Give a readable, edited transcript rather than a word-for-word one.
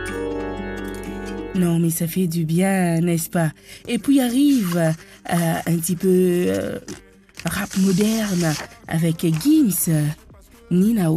Non, mais ça fait du bien, n'est-ce pas? Et puis arrive un petit peu rap moderne avec Gims, Nina